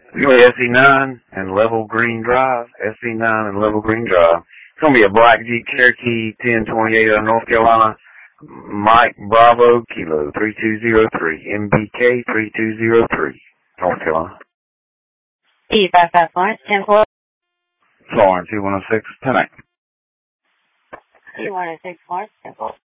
Anyway, SE9 and Level Green Drive. SE9 and Level Green Drive. It's going to be a black Jeep Cherokee 1028 out of North Carolina. Mike Bravo Kilo 3203. MBK 3203. North Carolina. E55 Florence, 10-4. Florence, E106, 10-8. E106 Florence, 10-4.